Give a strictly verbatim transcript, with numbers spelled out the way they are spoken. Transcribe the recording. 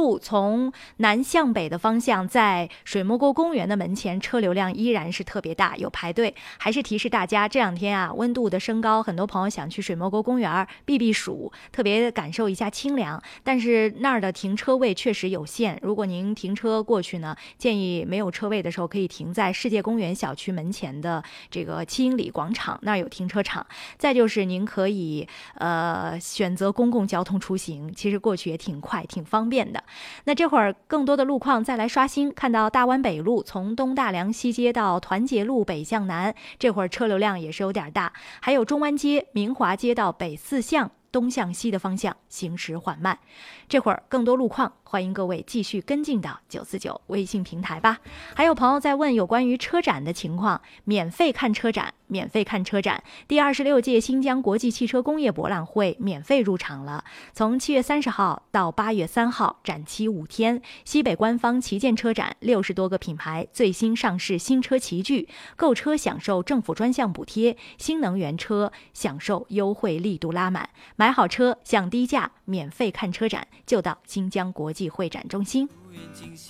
路从南向北的方向，在水墨沟公园的门前车流量依然是特别大，有排队。还是提示大家，这两天啊温度的升高，很多朋友想去水墨沟公园避避暑，特别感受一下清凉，但是那儿的停车位确实有限。如果您停车过去呢，建议没有车位的时候可以停在世界公园小区门前的这个七英里广场，那儿有停车场。再就是您可以呃选择公共交通出行，其实过去也挺快挺方便的。那这会儿更多的路况再来刷新，看到大湾北路从东大梁西街到团结路北向南，这会儿车流量也是有点大。还有中湾街、明华街到北四巷东向西的方向行驶缓慢。这会儿更多路况，欢迎各位继续跟进到九四九微信平台吧。还有朋友在问有关于车展的情况，免费看车展，免费看车展。第二十六届新疆国际汽车工业博览会免费入场了，从七月三十号到八月三号，展期五天。西北官方旗舰车展，六十多个品牌最新上市新车齐聚，购车享受政府专项补贴，新能源车享受优惠力度拉满。买好车享低价，免费看车展，就到新疆国际会展中心。